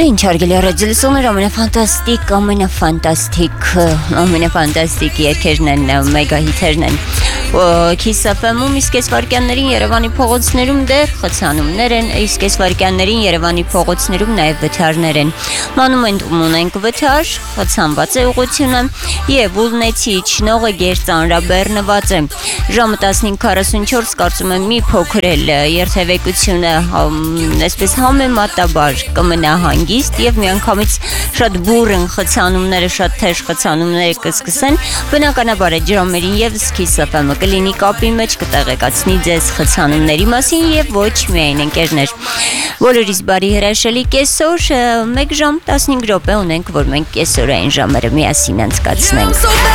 Դե ինչ արգելի ռադիոլսոներ ամենաֆանտաստիկ երկերն են, մեգա հիթերն են Kiss FM-ում իսկ այս վարքյաններին Երևանի փողոցներում դեռ խցանումներ են, իսկ այս վարքյաններին Երևանի փողոցներում նաև վթարներ են Մանումենտում ունենք վթար, խցանված է ուղղությունը եւ Ուլնեցի իջնողը գերծանրաբեռնված է Ժամը 15:44 կարծում եմ մի փոքր էլ երթևեկությունը այսպես համեմատաբար կմնա հանգիստ եւ միանգամից շատ բուրըն խցանումները, շատ թեժ խցանումները կսկսեն բնականաբար այդ ժամերին եւս Kiss FM-ը կլինի կապի մեջ կտեղեկացնի ձեզ խցանումների մասին եւ ոչ միայն ընկերներ Բոլորիս բարի հրաշալի կեսօր 1 ժամ 15 րոպե ունենք որ մենք կեսօրային ժամերը միասին անցկացնենք